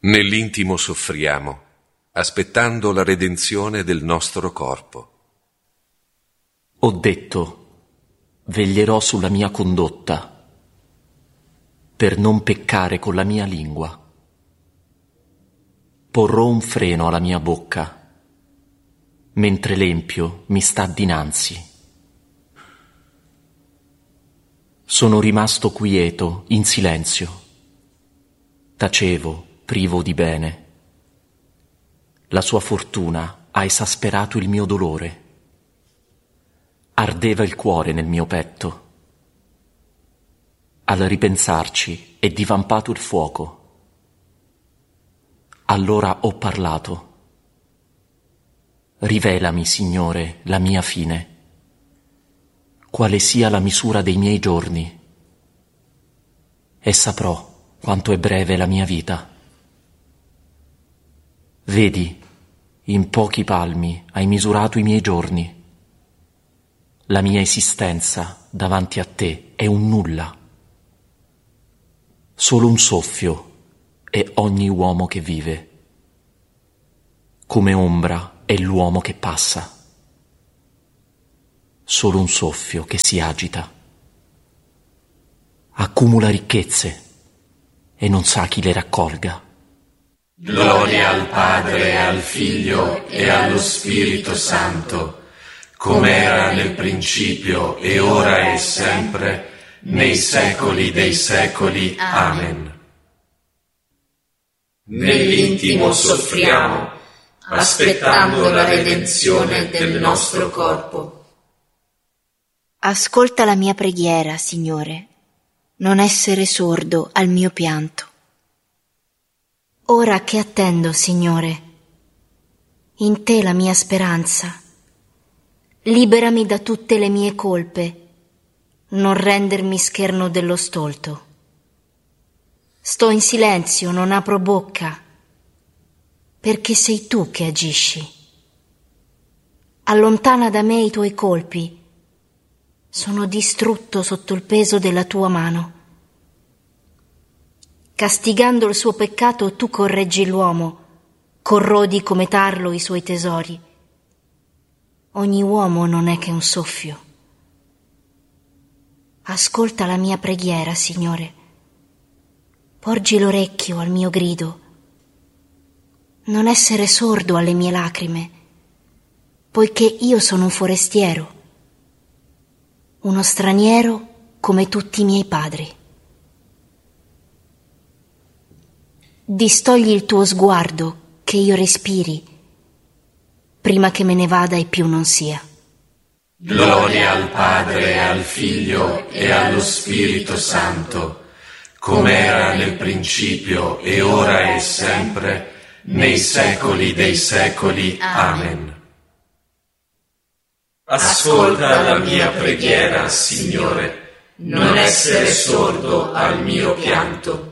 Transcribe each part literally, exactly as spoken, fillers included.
Nell'intimo soffriamo, aspettando la redenzione del nostro corpo. Ho detto, veglierò sulla mia condotta, per non peccare con la mia lingua. Porrò un freno alla mia bocca, mentre l'empio mi sta dinanzi. Sono rimasto quieto, in silenzio. Tacevo, privo di bene. La sua fortuna ha esasperato il mio dolore. Ardeva il cuore nel mio petto. Al ripensarci è divampato il fuoco. Allora ho parlato. Rivelami, Signore, la mia fine, quale sia la misura dei miei giorni, e saprò quanto è breve la mia vita. Vedi, in pochi palmi hai misurato i miei giorni. La mia esistenza davanti a te è un nulla. Solo un soffio è ogni uomo che vive. Come ombra è l'uomo che passa. Solo un soffio che si agita. Accumula ricchezze e non sa chi le raccolga. Gloria al Padre, al Figlio e allo Spirito Santo, come era nel principio e ora e sempre, nei secoli dei secoli. Amen. Nell'intimo soffriamo, aspettando la redenzione del nostro corpo. Ascolta la mia preghiera, Signore, non essere sordo al mio pianto. Ora che attendo, Signore, in te la mia speranza, liberami da tutte le mie colpe, non rendermi scherno dello stolto. Sto in silenzio, non apro bocca, perché sei tu che agisci. Allontana da me i tuoi colpi, sono distrutto sotto il peso della tua mano. Castigando il suo peccato tu correggi l'uomo, corrodi come tarlo i suoi tesori. Ogni uomo non è che un soffio. Ascolta la mia preghiera, Signore. Porgi l'orecchio al mio grido. Non essere sordo alle mie lacrime, poiché io sono un forestiero, uno straniero come tutti i miei padri. Distogli il tuo sguardo, che io respiri, prima che me ne vada e più non sia. Gloria al Padre, al Figlio e allo Spirito Santo, come era nel principio e ora e sempre, nei secoli dei secoli. Amen. Ascolta la mia preghiera, Signore, non essere sordo al mio pianto.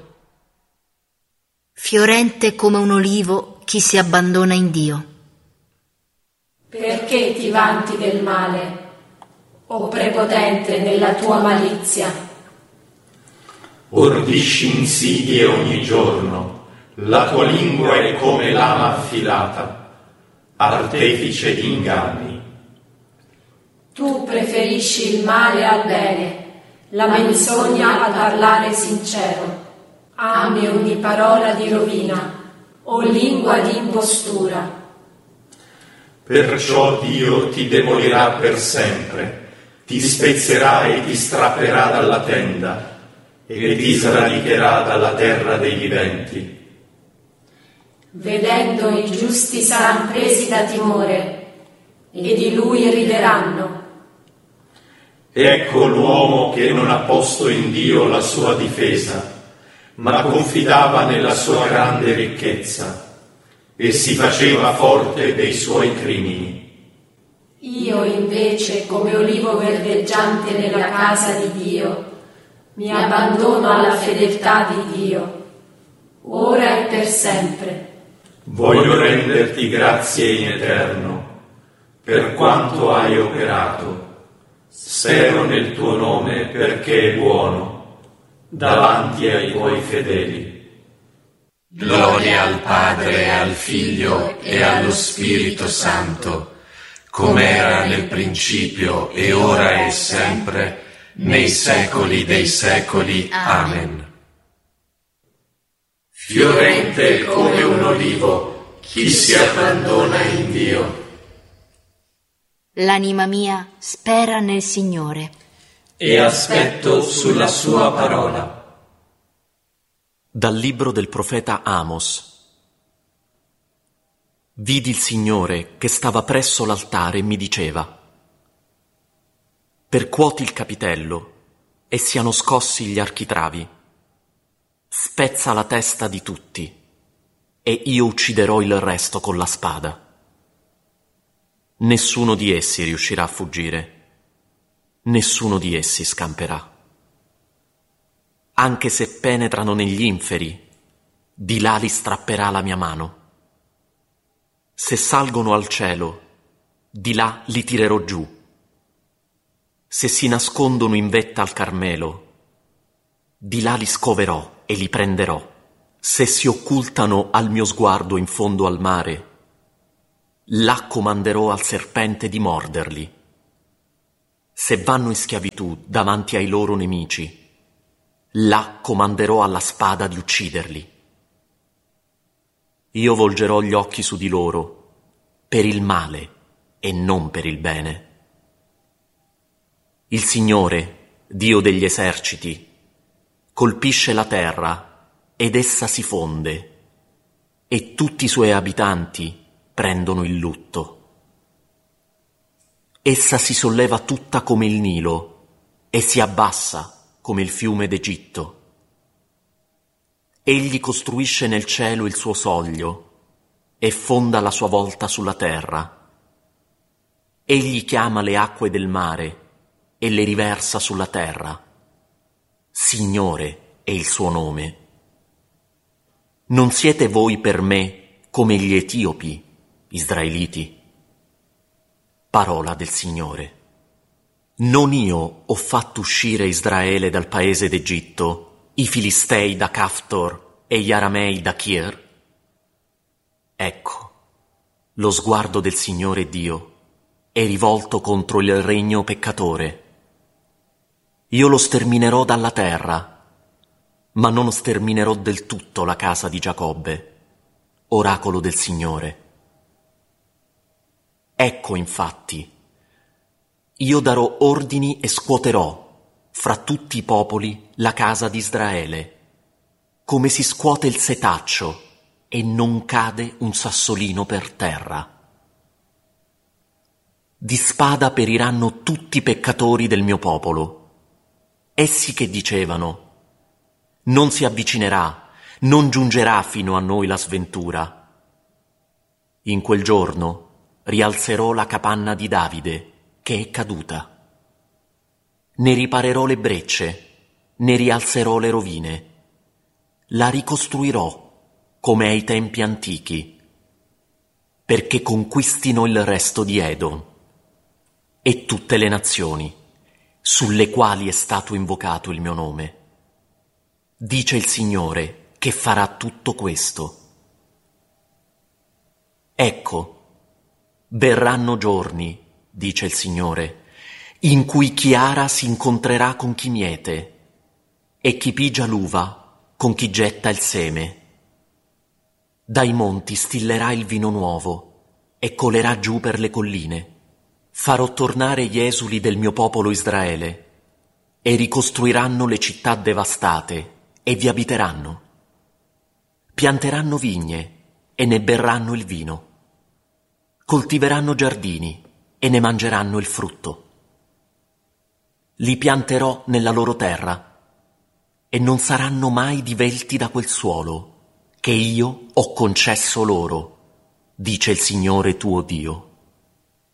Fiorente come un olivo chi si abbandona in Dio. Perché ti vanti del male, o prepotente nella tua malizia? Ordisci insidie ogni giorno, la tua lingua è come lama affilata, artefice di inganni. Tu preferisci il male al bene, la menzogna al parlare sincero. Ami ogni parola di rovina, o lingua di impostura. Perciò Dio ti demolirà per sempre, ti spezzerà e ti strapperà dalla tenda, e ti sradicherà dalla terra dei viventi. Vedendo i giusti saranno presi da timore, e di lui rideranno. Ecco l'uomo che non ha posto in Dio la sua difesa, ma confidava nella sua grande ricchezza e si faceva forte dei suoi crimini. Io invece, come olivo verdeggiante nella casa di Dio, mi abbandono alla fedeltà di Dio, ora e per sempre. Voglio renderti grazie in eterno, per quanto hai operato. Spero nel tuo nome perché è buono, davanti ai tuoi fedeli. Gloria al Padre, al Figlio e allo Spirito Santo, come era nel principio e ora e sempre, nei secoli dei secoli. Amen. Fiorente come un olivo, chi si abbandona in Dio. L'anima mia spera nel Signore e aspetto sulla sua parola. Dal libro del profeta Amos. Vidi il Signore che stava presso l'altare e mi diceva: percuoti il capitello e siano scossi gli architravi. Spezza la testa di tutti e io ucciderò il resto con la spada. Nessuno di essi riuscirà a fuggire, nessuno di essi scamperà. Anche se penetrano negli inferi, di là li strapperà la mia mano. Se salgono al cielo, di là li tirerò giù. Se si nascondono in vetta al Carmelo, di là li scoverò e li prenderò. Se si occultano al mio sguardo in fondo al mare, là comanderò al serpente di morderli. Se vanno in schiavitù davanti ai loro nemici, là comanderò alla spada di ucciderli. Io volgerò gli occhi su di loro per il male e non per il bene. Il Signore, Dio degli eserciti, colpisce la terra ed essa si fonde, e tutti i suoi abitanti prendono il lutto. Essa si solleva tutta come il Nilo e si abbassa come il fiume d'Egitto. Egli costruisce nel cielo il suo soglio e fonda la sua volta sulla terra. Egli chiama le acque del mare e le riversa sulla terra. Signore è il suo nome. Non siete voi per me come gli etiopi, israeliti? Parola del Signore. Non io ho fatto uscire Israele dal paese d'Egitto, i Filistei da Caftor e gli Aramei da Kir? Ecco, lo sguardo del Signore Dio è rivolto contro il regno peccatore. Io lo sterminerò dalla terra, ma non sterminerò del tutto la casa di Giacobbe, oracolo del Signore. Ecco infatti, io darò ordini e scuoterò fra tutti i popoli la casa di Israele, come si scuote il setaccio e non cade un sassolino per terra. Di spada periranno tutti i peccatori del mio popolo, essi che dicevano: non si avvicinerà, non giungerà fino a noi la sventura. In quel giorno rialzerò la capanna di Davide, che è caduta. Ne riparerò le brecce, ne rialzerò le rovine. La ricostruirò come ai tempi antichi, perché conquistino il resto di Edom e tutte le nazioni sulle quali è stato invocato il mio nome. Dice il Signore che farà tutto questo. Ecco, verranno giorni, dice il Signore, in cui chi ara si incontrerà con chi miete e chi pigia l'uva con chi getta il seme. Dai monti stillerà il vino nuovo e colerà giù per le colline. Farò tornare gli esuli del mio popolo Israele e ricostruiranno le città devastate e vi abiteranno. Pianteranno vigne e ne berranno il vino. Coltiveranno giardini e ne mangeranno il frutto. Li pianterò nella loro terra e non saranno mai divelti da quel suolo che io ho concesso loro, dice il Signore tuo Dio.